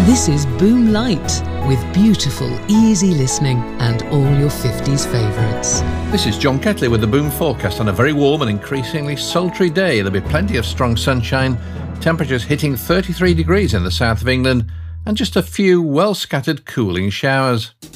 This is Boom Light, with beautiful, easy listening and all your 50s favourites. This is John Ketley with the Boom forecast. On a very warm and increasingly sultry day, there'll be plenty of strong sunshine, temperatures hitting 33 degrees in the south of England, and just a few well-scattered cooling showers.